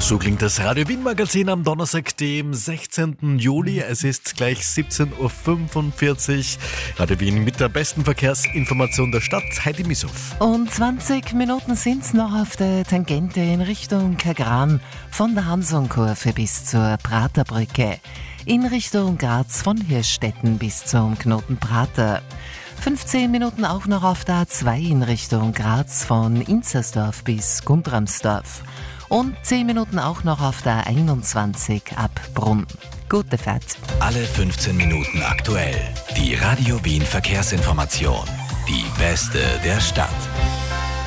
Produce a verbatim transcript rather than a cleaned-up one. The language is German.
So klingt das Radio Wien Magazin am Donnerstag, dem sechzehnten Juli. Es ist gleich siebzehn Uhr fünfundvierzig. Radio Wien mit der besten Verkehrsinformation der Stadt, Heidi Missoff. Und zwanzig Minuten sind's noch auf der Tangente in Richtung Kagran von der Hansonkurve bis zur Praterbrücke. In Richtung Graz von Hirschstetten bis zum Knoten Prater. fünfzehn Minuten auch noch auf der A zwei in Richtung Graz von Inzersdorf bis Guntramsdorf. Und zehn Minuten auch noch auf der einundzwanzig ab Brunn. Gute Fahrt. Alle fünfzehn Minuten aktuell. Die Radio Wien Verkehrsinformation. Die beste der Stadt.